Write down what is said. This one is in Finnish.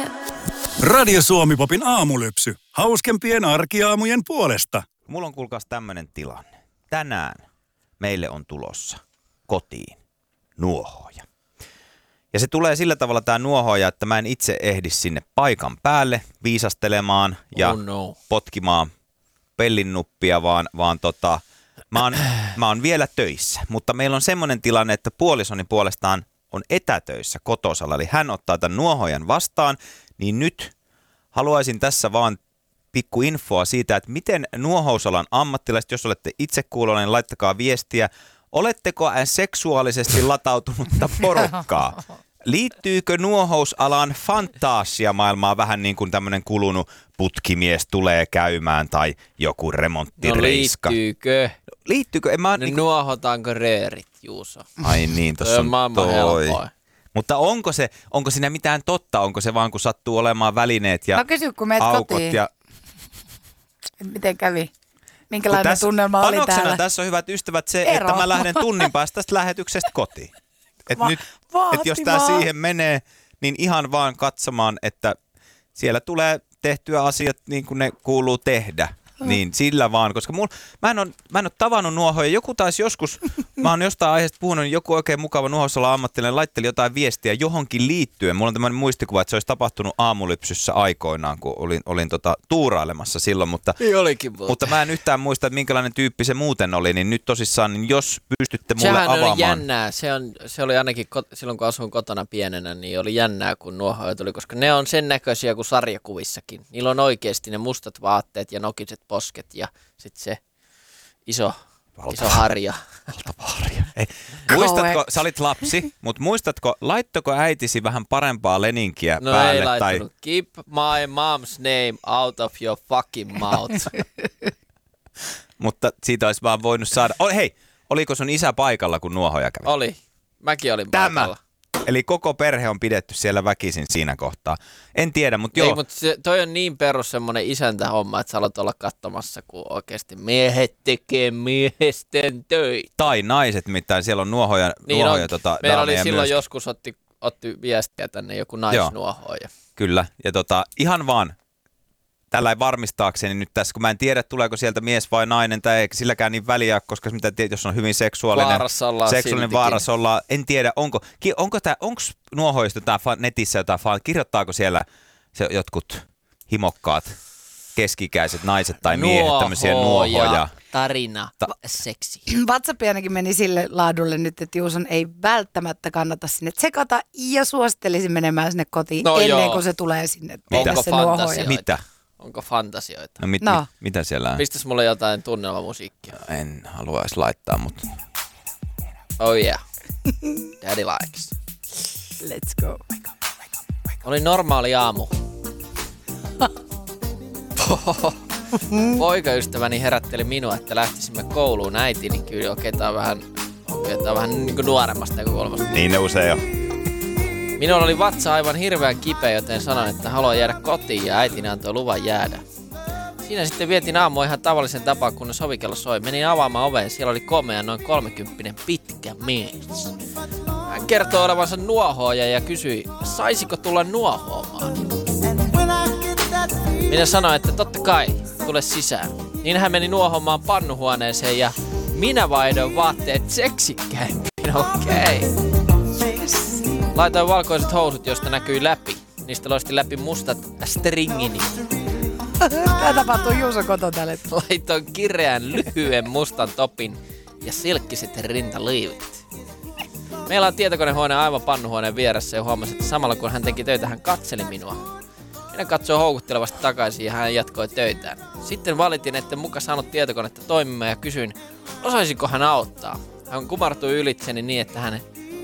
Radio Suomi-popin aamulypsy. Hauskempien arkiaamujen puolesta. Mulla on kuulkaas tämmönen tilanne. Tänään meille on tulossa kotiin nuohooja. Ja se tulee sillä tavalla tää nuohooja, että mä en itse ehdi sinne paikan päälle viisastelemaan ja potkimaan pellinnuppia, vaan mä oon vielä töissä. Mutta meillä on semmoinen tilanne, että puolisoni puolestaan on etätöissä kotosalla. Eli hän ottaa tämän nuohoojan vastaan, niin nyt haluaisin tässä vaan pikku infoa siitä, että miten nuohousalan ammattilaiset, jos olette itse kuulolla, niin laittakaa viestiä. Oletteko seksuaalisesti latautunutta porukkaa? Liittyykö nuohousalan fantasiamaailmaa vähän niin kuin tämmöinen kulunut putkimies tulee käymään tai joku remonttireiska? No liittyykö? Nuohotaanko röörit, Juuso? Ai niin, tossa on toi. Helpoa. Mutta onko siinä mitään totta? Onko se vaan kun sattuu olemaan välineet ja aukot kotiin. Ja... Miten kävi? Minkälainen tunnelma oli täällä? Tässä on hyvät ystävät se, että mä lähden tunnin päästä tästä lähetyksestä kotiin. Että jos tää siihen menee, niin ihan vaan katsomaan, että siellä tulee tehtyä asiat niin kuin ne kuuluu tehdä. Niin sillä vaan, koska mä en ole tavannut nuohoja. Joku taisi joskus, mä oon jostain aiheesta puhunut, niin joku oikein mukava nuohousalan ammattilainen laitteli jotain viestiä johonkin liittyen. Mulla on tämmöinen muistikuva, että se olisi tapahtunut aamulypsyssä aikoinaan, kun olin tuurailemassa silloin. Mutta mä en yhtään muista, että minkälainen tyyppi se muuten oli, niin nyt tosissaan, niin jos pystytte mulle avaamaan. Sehän on jännää. Se oli ainakin silloin, kun asuin kotona pienenä, niin oli jännää, kun nuohoja tuli, koska ne on sen näköisiä kuin sarjakuvissakin. Niillä on oikeasti ne mustat vaatteet ja nokiset posket ja sitten se iso harja. Valtava harja. Muistatko, sä olit lapsi, mutta muistatko, laittoko äitisi vähän parempaa leninkiä päälle? Ei laittanut. Keep my mom's name out of your fucking mouth. Mutta siitä olisi vaan voinut saada. Hei, oliko sun isä paikalla, kun nuohoja kävi? Oli. Mäkin olin paikalla. Eli koko perhe on pidetty siellä väkisin siinä kohtaa. En tiedä, mutta joo. Ei, mutta toi on niin perus semmoinen isäntähomma, että sä haluat olla katsomassa, kun oikeasti miehet tekee miesten töitä. Tai naiset, mitään siellä on nuohoja meillä oli silloin myöskin. Joskus otti viestiä tänne joku naisnuohoja. Kyllä, ja ihan vaan tällä varmistaakseni nyt tässä, kun mä en tiedä, tuleeko sieltä mies vai nainen, tai eikä silläkään niin väliä, koska mitä tiedät, jos on hyvin seksuaalinen vaarassa ollaan. En tiedä, onko nuohoista netissä jotain kirjoittaako siellä jotkut himokkaat keski-ikäiset naiset tai miehet tämmöisiä nuohoja. Tarina, seksi. WhatsApp ainakin meni sille laadulle nyt, että Juuson ei välttämättä kannata sinne tsekata ja suosittelisin menemään sinne kotiin ennen kuin se tulee sinne. Onko se nuohoja. Mitä? Onko fantasioita? No, mitä siellä on? Pistäis mulle jotain tunnelmamusiikkia? En haluaisi laittaa, mutta... Oh yeah. Daddy likes. Let's go. Oli normaali aamu. Poikaystäväni herätteli minua, että lähtisimme kouluun. Äitini kyllä oketaan vähän niin kuin nuoremmasta näkökulmasta. Niin ne usein on. Minulla oli vatsa aivan hirveän kipeä, joten sanoin, että haluan jäädä kotiin ja äitini antoi luvan jäädä. Siinä sitten vietin aamua ihan tavallisen tapaan, kunnes ovikello soi. Menin avaamaan oveen, siellä oli komea noin 30 pitkä mies. Hän kertoi olevansa nuohooja ja kysyi, saisiko tulla nuohoomaan. Minä sanoin, että totta kai, tule sisään. Niin hän meni nuohomaan pannuhuoneeseen ja minä vaihdoin vaatteet seksikkäimpiin, okei. Laitoin valkoiset housut, josta näkyi läpi. Niistä loisti läpi mustat stringini. Tämä tapahtuu Juuso koton tälle. Laitoin kireän lyhyen mustan topin ja silkkiset rintaliivit. Meillä on tietokonehuone aivan pannuhuoneen vieressä ja huomasin, että samalla kun hän teki töitä, hän katseli minua. Minä katsoin houkuttelevasti takaisin ja hän jatkoi töitään. Sitten valitin, etten muka saanut tietokonetta toimimaan ja kysyin, osaisiko hän auttaa. Hän kumartui ylitseni niin, että hän